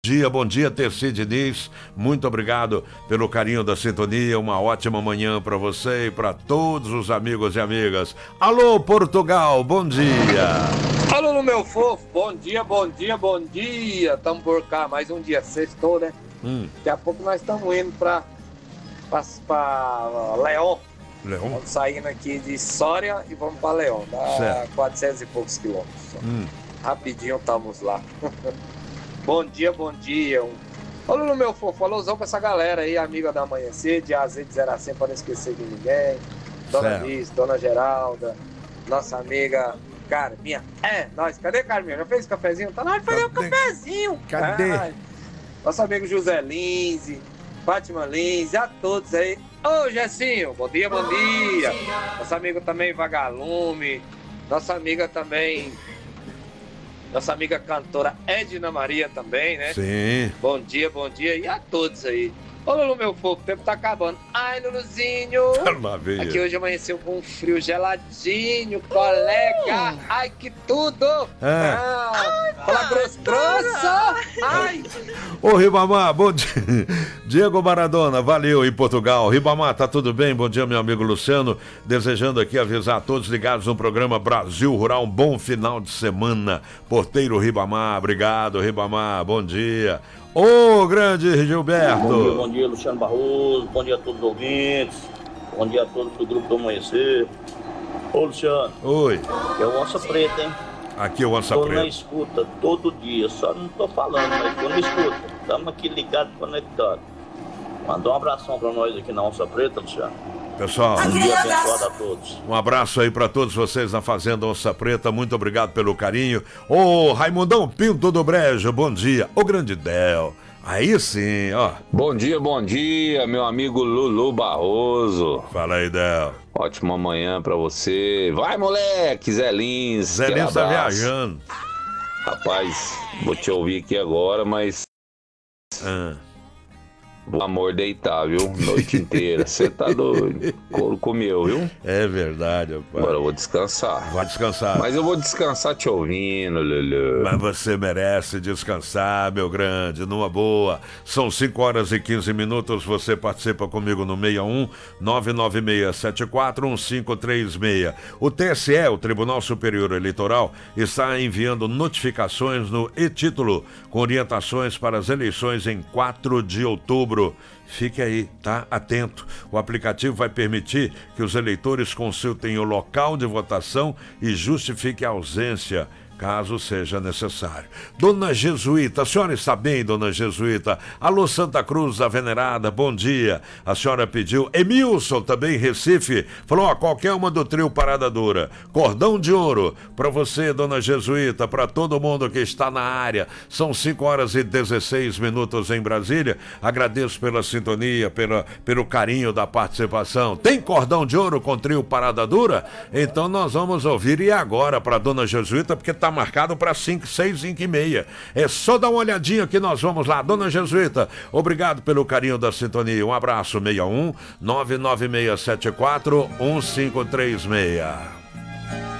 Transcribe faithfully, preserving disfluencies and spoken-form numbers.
dia, bom dia, Terci Diniz, muito obrigado pelo carinho da sintonia, uma ótima manhã para você e para todos os amigos e amigas. Alô, Portugal, bom dia. Alô, meu fofo, bom dia, bom dia, bom dia, estamos por cá, mais um dia, sextou, né? Hum. Daqui a pouco nós estamos indo para León. León? Estamos saindo aqui de Soria e vamos para León, dá certo. quatrocentos e poucos quilômetros. Hum. Rapidinho estamos lá. Bom dia, bom dia. Olha no meu fofo, alusão pra essa galera aí, amiga da Amanhecer, de A Z de zero a cem, para não esquecer de ninguém. Dona Liz, Dona Geralda, nossa amiga Carminha. É, nós, cadê Carminha? Já fez o cafezinho? Tá na hora de fazer o cafezinho. Cadê? Ai, nosso amigo José Linze, Fátima Linze, a todos aí. Ô, Gessinho, bom dia, bom dia. Nosso amigo também Vagalume, nossa amiga também... Nossa amiga cantora Edna Maria também, né? Sim. Bom dia, bom dia. E a todos aí. Ô, Lulu, meu fofo, o tempo tá acabando. Ai, Luluzinho. Maravilha. Aqui hoje amanheceu com um frio geladinho, colega. Ai, que tudo. É. Ah, fala grosso, grosso. Ai. Ô, Ribamar, bom dia. Diego Maradona, valeu em Portugal. Ribamar, tá tudo bem? Bom dia, meu amigo Luciano. Desejando aqui avisar a todos ligados no programa Brasil Rural. Um bom final de semana. Porteiro Ribamar, obrigado, Ribamar. Bom dia. Ô, grande Gilberto! Bom dia, bom dia, Luciano Barroso, bom dia a todos os ouvintes, bom dia a todos do Grupo do Amanhecer. Ô, Luciano. Oi. É o Onça Preta, hein? Aqui é o Onça Preta. Tô Preta. na escuta todo dia, só não tô falando, mas tô na escuta. Estamos aqui ligados, conectados. Mandou um abração pra nós aqui na Onça Preta, Luciano. Pessoal, um dia abençoado a todos. Um abraço aí pra todos vocês na Fazenda Onça Preta, muito obrigado pelo carinho. Ô, Raimundão Pinto do Brejo, bom dia. Ô, grande Del, aí sim, ó. Bom dia, bom dia, meu amigo Lulu Barroso. Fala aí, Del. Ótima manhã pra você. Vai, moleque, Zé Lins. Zé Lins tá viajando. Rapaz, vou te ouvir aqui agora, mas... Ah. O amor deitar, viu? Noite inteira. Você tá doido. Couro comeu, viu? É verdade, rapaz. Agora eu vou descansar. Vai descansar. Mas eu vou descansar te ouvindo, Lulu. Mas você merece descansar, meu grande, numa boa. São cinco horas e quinze minutos. Você participa comigo no seis um nove nove seis sete quatro um cinco três seis. O T S E, o Tribunal Superior Eleitoral, está enviando notificações no e-título com orientações para as eleições em quatro de outubro. Fique aí, tá? Atento. O aplicativo vai permitir que os eleitores consultem o local de votação e justifiquem a ausência, caso seja necessário. Dona Jesuíta, a senhora está bem, Dona Jesuíta? Alô, Santa Cruz da Venerada, bom dia. A senhora pediu, Emilson, também Recife, falou, ó, qualquer uma do trio Parada Dura. Cordão de Ouro, para você, Dona Jesuíta, para todo mundo que está na área. São cinco horas e dezesseis minutos em Brasília. Agradeço pela sintonia, pela, pelo carinho da participação. Tem Cordão de Ouro com trio Parada Dura? Então nós vamos ouvir e agora para Dona Jesuíta, porque tá marcado para cinco, seis, cinco e meia. É só dar uma olhadinha que nós vamos lá. Dona Jesuíta, obrigado pelo carinho da sintonia. Um abraço, seis um nove nove seis sete quatro um cinco três seis.